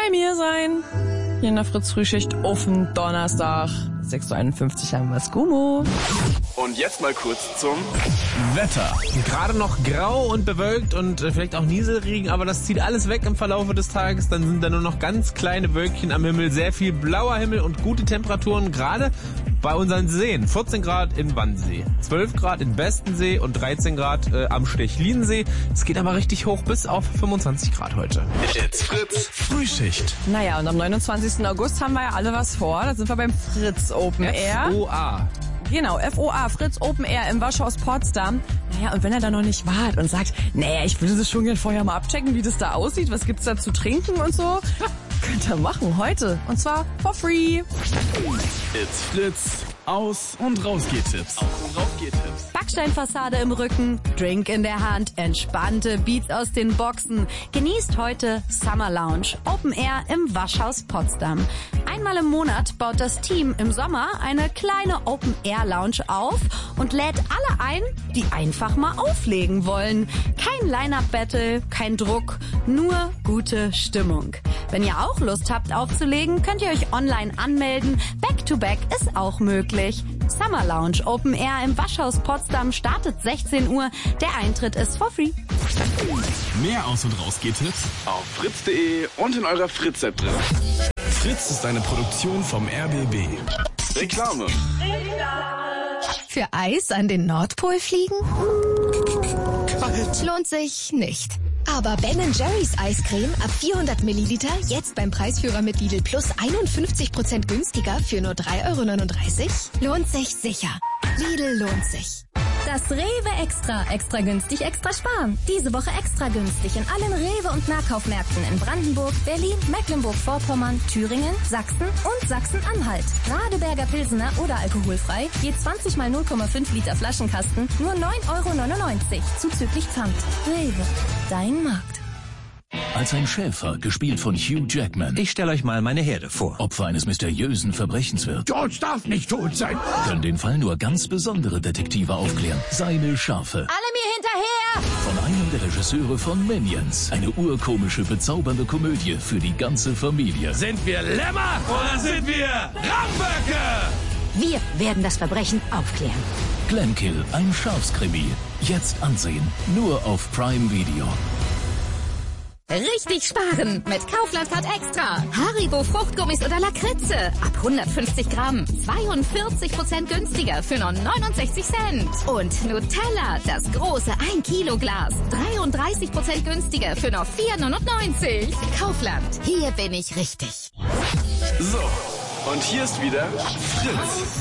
bei mir sein. Hier in der Fritz-Frühschicht auf dem Donnerstag. 6.51 Uhr haben wir Skumo. Und jetzt mal kurz zum Wetter. Gerade noch grau und bewölkt und vielleicht auch Nieselregen, aber das zieht alles weg im Verlaufe des Tages. Dann sind da nur noch ganz kleine Wölkchen am Himmel, sehr viel blauer Himmel und gute Temperaturen, gerade bei unseren Seen. 14 Grad in Wannsee, 12 Grad in Bestensee und 13 Grad am Stechlinsee. Es geht aber richtig hoch bis auf 25 Grad heute. It's Fritz Frühschicht. Naja, und am 29. August haben wir ja alle was vor. Da sind wir beim Fritz Open Air. FOA. Genau, FOA, Fritz Open Air im Waschhaus Potsdam. Naja, und wenn er da noch nicht wart und sagt, naja, ich würde das schon gerne vorher mal abchecken, wie das da aussieht, was gibt's da zu trinken und so, könnt ihr machen heute. Und zwar for free. It's Fritz. Aus- und Rausgehtipps. Backsteinfassade im Rücken, Drink in der Hand, entspannte Beats aus den Boxen. Genießt heute Summer Lounge, Open Air im Waschhaus Potsdam. Einmal im Monat baut das Team im Sommer eine kleine Open Air Lounge auf und lädt alle ein, die einfach mal auflegen wollen. Kein Line-Up-Battle, kein Druck, nur gute Stimmung. Wenn ihr auch Lust habt aufzulegen, könnt ihr euch online anmelden. Back-to-Back ist auch möglich. Summer Lounge Open Air im Waschhaus Potsdam startet 16 Uhr. Der Eintritt ist for free. Mehr Aus- und Rausgehtipps auf fritz.de und in eurer Fritz-App drin. Fritz ist eine Produktion vom RBB. Reklame. Für Eis an den Nordpol fliegen? Kalt. Lohnt sich nicht. Aber Ben & Jerry's Eiscreme ab 400 Milliliter jetzt beim Preisführer mit Lidl Plus 51% günstiger für nur 3,39 €? Lohnt sich sicher. Lidl lohnt sich. Das Rewe Extra günstig, extra sparen. Diese Woche extra günstig in allen Rewe- und Nahkaufmärkten in Brandenburg, Berlin, Mecklenburg-Vorpommern, Thüringen, Sachsen und Sachsen-Anhalt. Radeberger Pilsener oder alkoholfrei, je 20 mal 0,5 Liter Flaschenkasten, nur 9,99 € zuzüglich Pfand. Rewe, dein Markt. Als ein Schäfer, gespielt von Hugh Jackman, Ich stelle euch mal meine Herde vor. Opfer eines mysteriösen Verbrechens wird, George darf nicht tot sein. können den Fall nur ganz besondere Detektive aufklären. Seine Schafe. Alle mir hinterher! Von einem der Regisseure von Minions. Eine urkomische, bezaubernde Komödie für die ganze Familie. Sind wir Lämmer oder sind wir Ramböcke? Wir werden das Verbrechen aufklären. Glenkill, ein Schafskrimi. Jetzt ansehen. Nur auf Prime Video. Richtig sparen mit Kaufland Card Extra. Haribo Fruchtgummis oder Lakritze. Ab 150 Gramm. 42% günstiger für nur 69 Cent. Und Nutella, das große 1 Kilo Glas. 33% günstiger für nur 4,99 €. Kaufland. Hier bin ich richtig. So, und hier ist wieder Fritz.